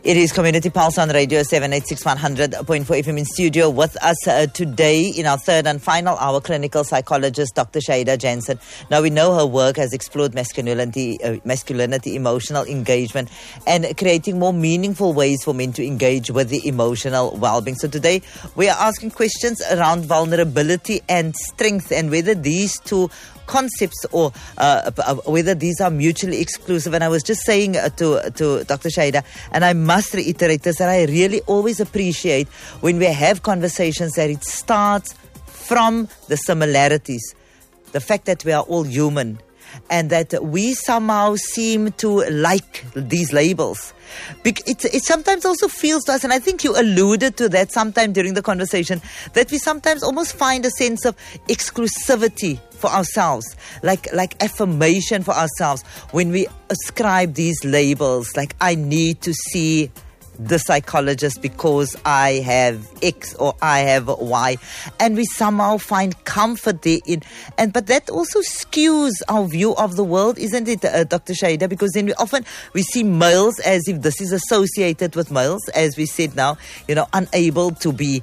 It is Community Pulse on Radio 786-100.4 FM in studio. With us today in our third and final hour, clinical psychologist Dr. Shaida Jansen. Now, we know her work has explored masculinity, emotional engagement, and creating more meaningful ways for men to engage with the emotional well-being. So today, we are asking questions around vulnerability and strength, and whether these two concepts or whether these are mutually exclusive. And I was just saying to Dr. Shaida, and I must reiterate this, that I really always appreciate when we have conversations that it starts from the similarities, the fact that we are all human, and that we somehow seem to like these labels. It sometimes also feels to us, and I think you alluded to that sometime during the conversation, that we sometimes almost find a sense of exclusivity for ourselves, like affirmation for ourselves, when we ascribe these labels, like I need to see the psychologist because I have X or I have Y, and we somehow find comfort there but that also skews our view of the world, isn't it, Dr. Shaida? Because then we see males as if this is associated with males, as we said now, unable to be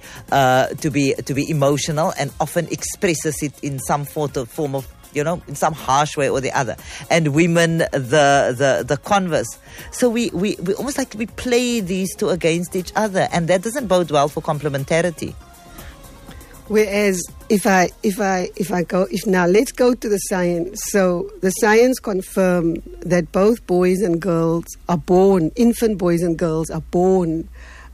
emotional, and often expresses it in some form of in some harsh way or the other, and women the converse. So we almost like we play these two against each other, and that doesn't bode well for complementarity. Whereas now let's go to the science. So the science confirm that both boys and girls are born, infant boys and girls are born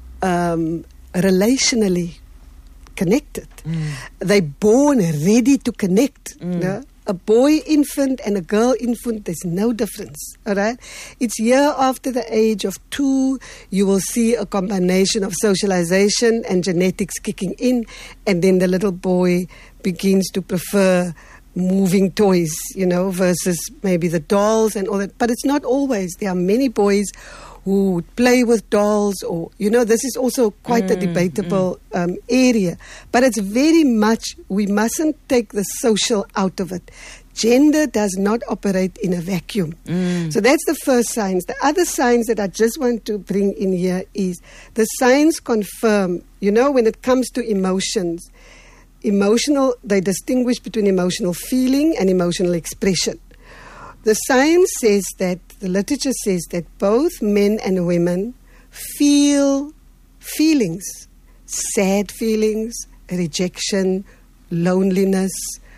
relationally connected. They're born ready to connect. A boy infant and a girl infant, there's no difference, all right? It's year after the age of 2, you will see a combination of socialization and genetics kicking in, and then the little boy begins to prefer moving toys, versus maybe the dolls and all that. But it's not always. There are many boys who play with dolls, or, this is also quite a debatable area. But it's very much, we mustn't take the social out of it. Gender does not operate in a vacuum. So that's the first science. The other science that I just want to bring in here is the science confirm, when it comes to emotions, they distinguish between emotional feeling and emotional expression. The science says that, the literature says that both men and women feel feelings, sad feelings, rejection, loneliness,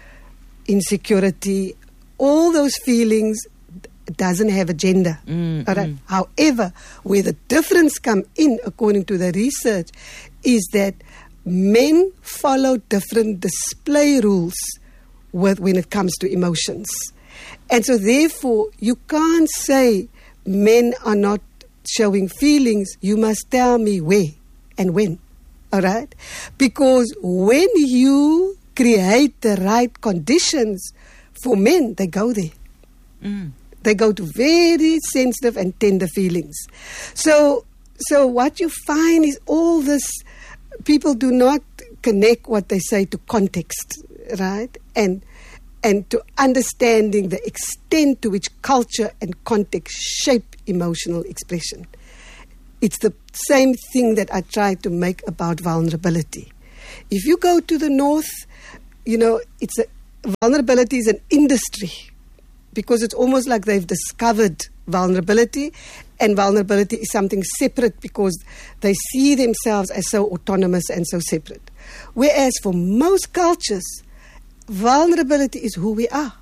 insecurity. All those feelings doesn't have a gender. All right? However, where the difference come in, according to the research, is that men follow different display rules when it comes to emotions. And so therefore, you can't say men are not showing feelings. You must tell me where and when, all right? Because when you create the right conditions for men, they go there. They go to very sensitive and tender feelings. So what you find is all this, people do not connect what they say to context, right? And to understanding the extent to which culture and context shape emotional expression. It's the same thing that I try to make about vulnerability. If you go to the north, vulnerability is an industry, because it's almost like they've discovered vulnerability, and vulnerability is something separate because they see themselves as so autonomous and so separate. Whereas for most cultures, vulnerability is who we are.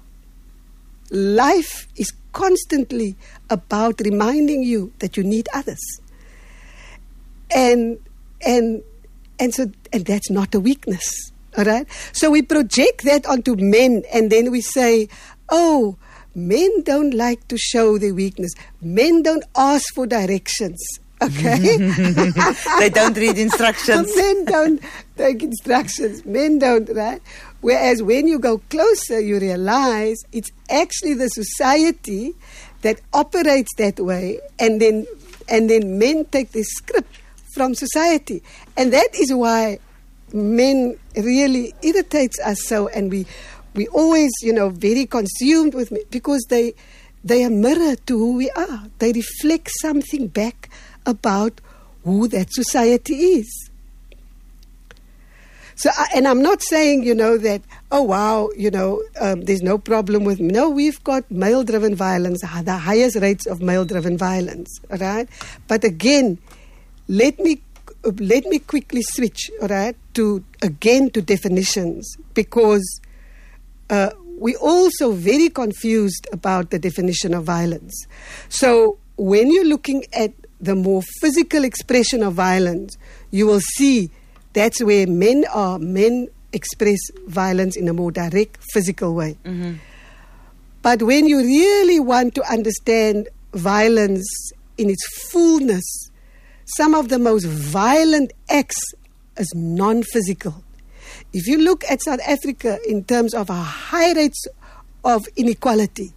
Life is constantly about reminding you that you need others. And that's not a weakness. All right? So we project that onto men, and then we say, oh, men don't like to show their weakness. Men don't ask for directions. Okay? They don't read instructions. Men don't take instructions. Men don't, right? Whereas when you go closer, you realize it's actually the society that operates that way, and then men take the script from society. And that is why men really irritates us so, and we always, very consumed with men, because they are mirror to who we are. They reflect something back about who that society is. So, and I'm not saying, that, oh, wow, there's no problem with me. No, we've got male-driven violence, the highest rates of male-driven violence, all right? But again, let me quickly switch, all right, to definitions, because we're also very confused about the definition of violence. So when you're looking at the more physical expression of violence, you will see that's where men express violence in a more direct physical way. Mm-hmm. But when you really want to understand violence in its fullness, some of the most violent acts is non-physical. If you look at South Africa in terms of our high rates of inequality,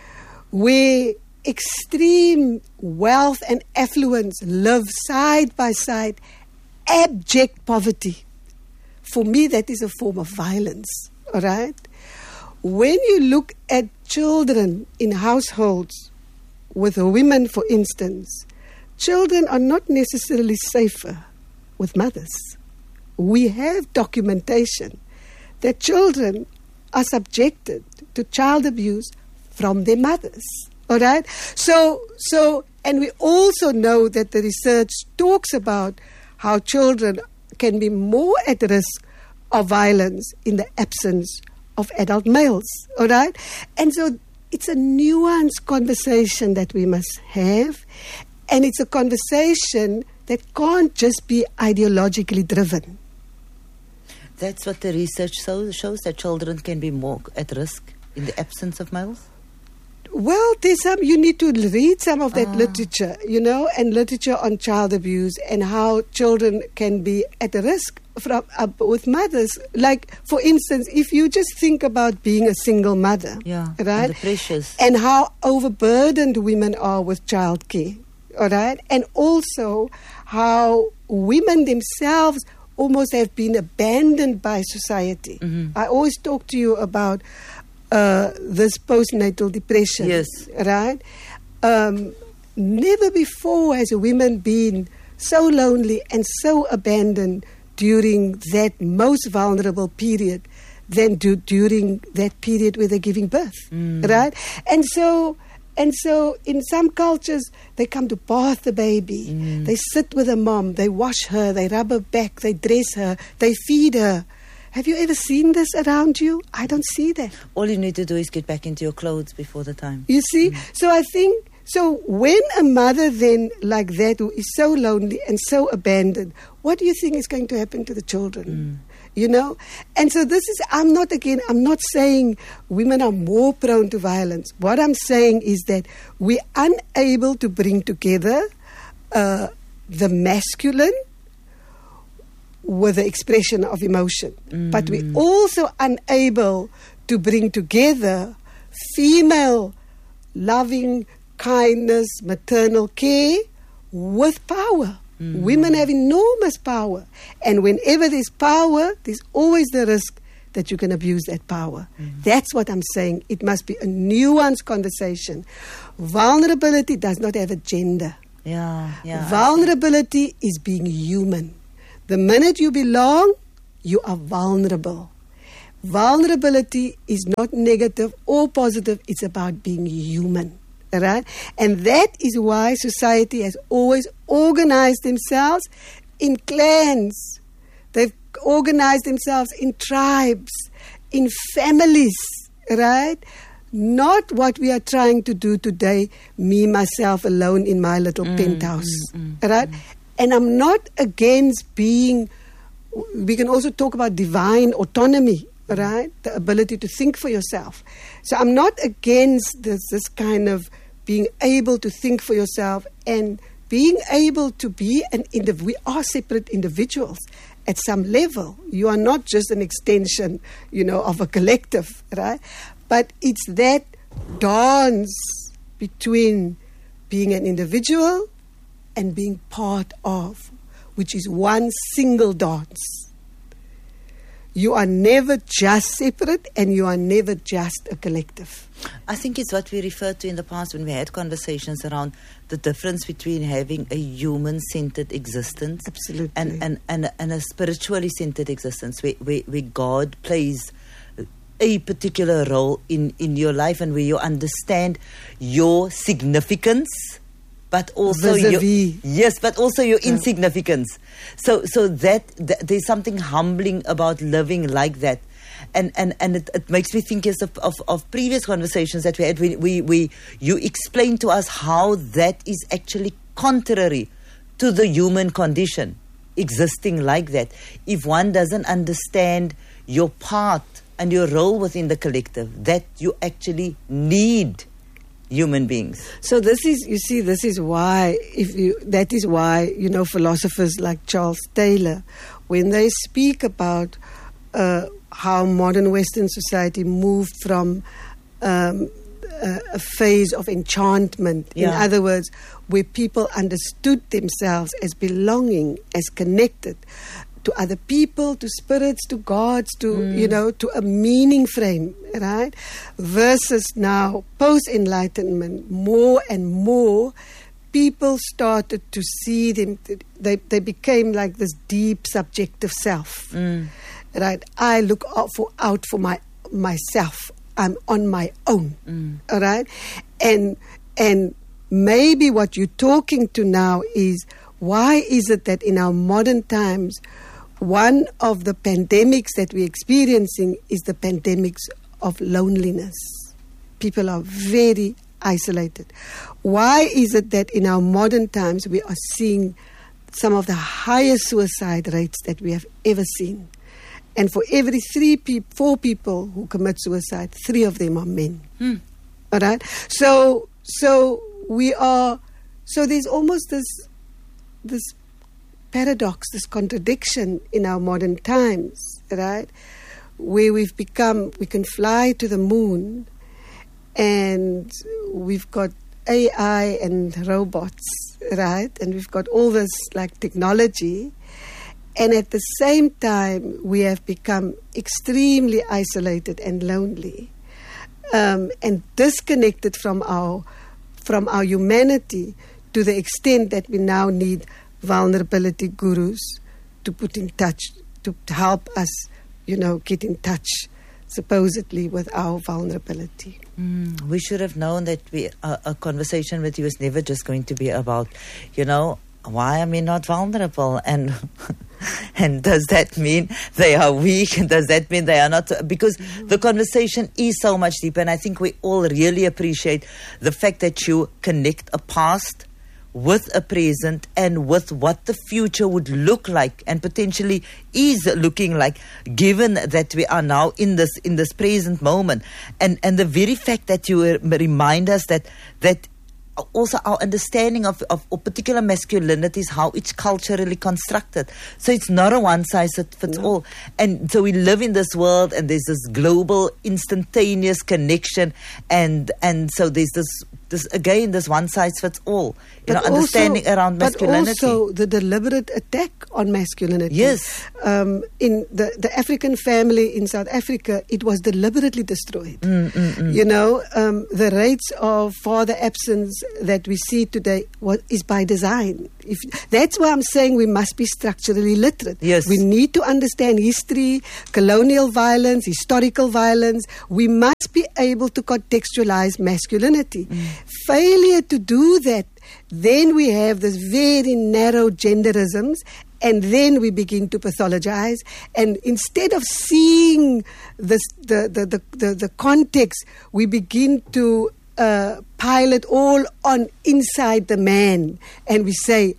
where extreme wealth and affluence live side by side, abject poverty, for me that is a form of violence, all right? When you look at children in households with women, for instance, children are not necessarily safer with mothers. We have documentation that children are subjected to child abuse from their mothers, all right? So, and we also know that the research talks about how children can be more at risk of violence in the absence of adult males, all right? And so it's a nuanced conversation that we must have, and it's a conversation that can't just be ideologically driven. That's what the research shows, that children can be more at risk in the absence of males? Well, you need to read some of that literature, and literature on child abuse and how children can be at risk with mothers. Like, for instance, if you just think about being a single mother, right? And the pressures. And how overburdened women are with childcare, all right? And also how women themselves almost have been abandoned by society. Mm-hmm. I always talk to you about this postnatal depression, yes, right? Never before has a woman been so lonely and so abandoned during that most vulnerable period than during that period where they're giving birth, right? And so in some cultures, they come to bath the baby. They sit with the mom. They wash her. They rub her back. They dress her. They feed her. Have you ever seen this around you? I don't see that. All you need to do is get back into your clothes before the time. You see? So I think, when a mother then like that who is so lonely and so abandoned, what do you think is going to happen to the children? And so this is, I'm not saying women are more prone to violence. What I'm saying is that we're unable to bring together the masculine with the expression of emotion. But we're also unable to bring together female loving kindness, maternal care with power. Women have enormous power. And whenever there's power, there's always the risk that you can abuse that power. That's what I'm saying. It must be a nuanced conversation. Vulnerability does not have a gender. Vulnerability is being human. The minute you belong, you are vulnerable. Vulnerability is not negative or positive. It's about being human. Right? And that is why society has always organized themselves in clans. They've organized themselves in tribes, in families, right? Not what we are trying to do today, me, myself, alone in my little penthouse, right? And I'm not against we can also talk about divine autonomy, right? The ability to think for yourself. So I'm not against this kind of being able to think for yourself and being able to be we are separate individuals at some level. You are not just an extension, of a collective, right? But it's that dance between being an individual and being part of, which is one single dance. you are never just separate and you are never just a collective. I think it's what we referred to in the past when we had conversations around the difference between having a human-centered existence Absolutely. and a spiritually centered existence where God plays a particular role in your life and where you understand your significance, but also but also your insignificance. So that there's something humbling about living like that. And it makes me think of previous conversations that we had. You explained to us how that is actually contrary to the human condition, existing like that. If one doesn't understand your part and your role within the collective, that you actually need human beings. So this is why philosophers like Charles Taylor, when they speak about how modern Western society moved from a phase of enchantment, in other words, where people understood themselves as belonging, as connected to other people, to spirits, to gods, to a meaning frame, right? Versus now, post-enlightenment, more and more people started to see them. They became like this deep subjective self, right? I look out for myself. I'm on my own, all right? And maybe what you're talking to now is, why is it that in our modern times, one of the pandemics that we're experiencing is the pandemics of loneliness? People are very isolated. Why is it that in our modern times we are seeing some of the highest suicide rates that we have ever seen? And for every 4 people who commit suicide, 3 of them are men. All right? So there's almost this paradox, this contradiction in our modern times, right? Where we can fly to the moon and we've got AI and robots, right? And we've got all this like technology. And at the same time, we have become extremely isolated and lonely, and disconnected from our humanity, to the extent that we now need vulnerability gurus to put in touch, to help us, get in touch, supposedly, with our vulnerability. We should have known that a conversation with you is never just going to be about, why am I not vulnerable? And does that mean they are weak? And does that mean they are not? Because the conversation is so much deeper. And I think we all really appreciate the fact that you connect a past with a present and with what the future would look like and potentially is looking like, given that we are now in this present moment. And the very fact that you remind us that also our understanding of particular masculinities, how it's culturally constructed. So it's not a one-size-fits-all. And so we live in this world, and there's this global, instantaneous connection, and so there's this again, this one-size-fits-all, understanding around masculinity. But also the deliberate attack on masculinity. Yes. In the African family in South Africa, it was deliberately destroyed. The rates of father absence that we see today is by design. That's why I'm saying we must be structurally literate. Yes. We need to understand history, colonial violence, historical violence. We must be able to contextualize masculinity. Failure to do that, then we have this very narrow genderisms, and then we begin to pathologize. And instead of seeing the context, we begin to pile it all on inside the man, and we say,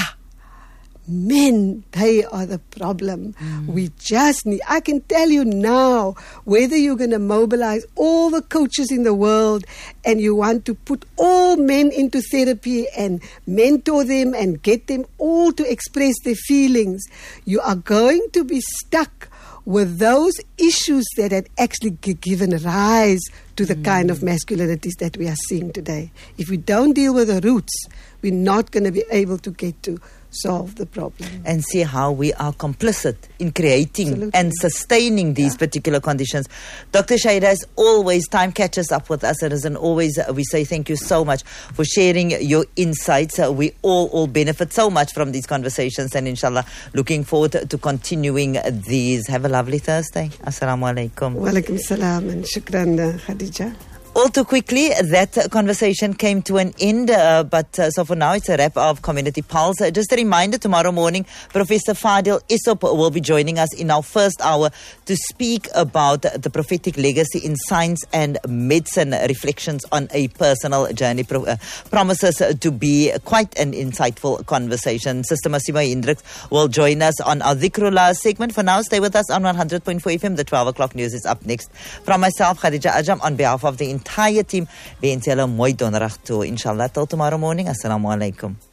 men, they are the problem. We just need, I can tell you now, whether you're going to mobilize all the coaches in the world and you want to put all men into therapy and mentor them and get them all to express their feelings, you are going to be stuck with those issues that had actually given rise to the kind of masculinities that we are seeing today. If we don't deal with the roots, we're not going to be able to get to solve the problem. And see how we are complicit in creating Absolutely. and sustaining these particular conditions. Dr. Shaida, as always, time catches up with us. And always, we say thank you so much for sharing your insights. We all benefit so much from these conversations, and inshallah, looking forward to continuing these. Have a lovely Thursday. Assalamu alaikum. Wa alaikum salam and shukran, Khadija. All too quickly, that conversation came to an end, but so for now, it's a wrap of Community Pulse. Just a reminder, tomorrow morning, Professor Fadil Isop will be joining us in our first hour to speak about the prophetic legacy in science and medicine, reflections on a personal journey. Promises to be quite an insightful conversation. Sister Masima Indrix will join us on our Dhikrullah segment. For now, stay with us on 100.4 FM. The 12 o'clock news is up next. From myself, Khadija Ajam, on behalf of the entire team, wens julle 'n mooi donderdag toe. Inshallah, till tomorrow morning. Assalamu alaikum.